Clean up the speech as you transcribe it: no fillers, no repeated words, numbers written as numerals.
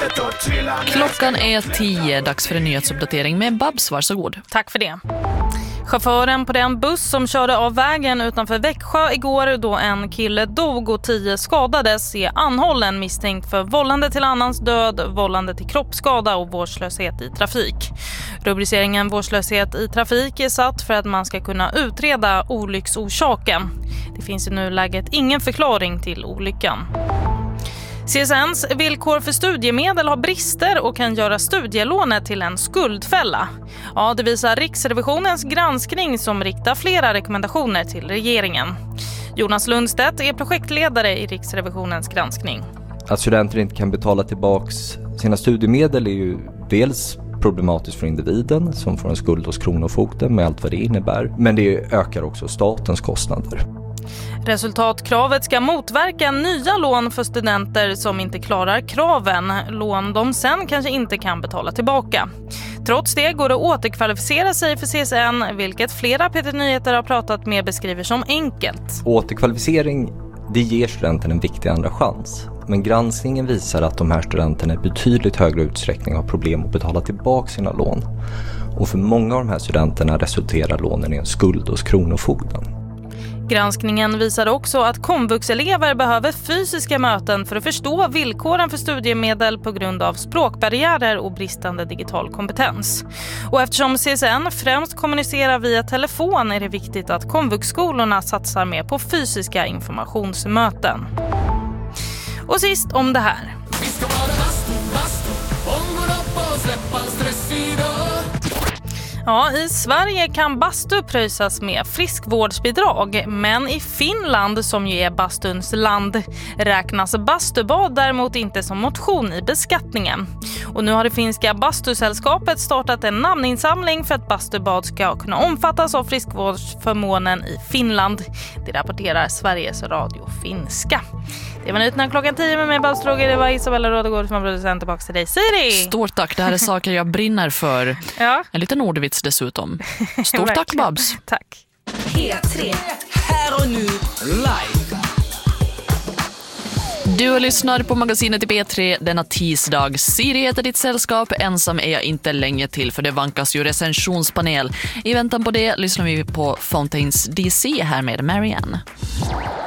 Klockan är 10, dags för en nyhetsuppdatering med Babs, varsågod. Tack för det. Chauffören på den buss som körde av vägen utanför Växjö igår då en kille dog och 10 skadades är anhållen misstänkt för vållande till annans död, vållande till kroppsskada och vårdslöshet i trafik. Rubriceringen vårdslöshet i trafik är satt för att man ska kunna utreda olycksorsaken. Det finns i nuläget ingen förklaring till olyckan. CSNs villkor för studiemedel har brister och kan göra studielånet till en skuldfälla. Ja, det visar Riksrevisionens granskning som riktar flera rekommendationer till regeringen. Jonas Lundstedt är projektledare i Riksrevisionens granskning. Att studenter inte kan betala tillbaks sina studiemedel är ju dels problematiskt för individen som får en skuld hos Kronofogden med allt vad det innebär. Men det ökar också statens kostnader. Resultatkravet ska motverka nya lån för studenter som inte klarar kraven. Lån de sen kanske inte kan betala tillbaka. Trots det går det att återkvalificera sig för CSN, vilket flera Peter Nyheter har pratat med beskriver som enkelt. Återkvalificering, det ger studenten en viktig andra chans. Men granskningen visar att de här studenterna i betydligt högre utsträckning har problem att betala tillbaka sina lån. Och för många av de här studenterna resulterar lånen i en skuld hos Kronofogden. Granskningen visar också att komvuxelever behöver fysiska möten för att förstå villkoren för studiemedel på grund av språkbarriärer och bristande digital kompetens. Och eftersom CSN främst kommunicerar via telefon är det viktigt att komvuxskolorna satsar mer på fysiska informationsmöten. Och sist om det här. Vi ska vara bastu, ångår upp och släppa stress idag. Ja, i Sverige kan bastu pröjsas med friskvårdsbidrag, men i Finland, som ju är bastuns land, räknas bastubad däremot inte som motion i beskattningen. Och nu har det finska bastusällskapet startat en namninsamling för att bastubad ska kunna omfattas av friskvårdsförmånen i Finland. Det rapporterar Sveriges Radio Finska. Det var nytt när klockan 10 med mig, Babsfrågor. Det var Isabella Rådegård som var producent. Tillbaka till dig, Siri. Stort tack, det här är saker jag brinner för. Ja. En liten ordvits dessutom. Stort tack, Babs. Tack. P3. Här och nu, live. Du lyssnar på magasinet i P3 denna tisdag. Siri heter ditt sällskap. Ensam är jag inte länge till, för det vankas ju recensionspanel. I väntan på det lyssnar vi på Fontaines DC här med Marianne.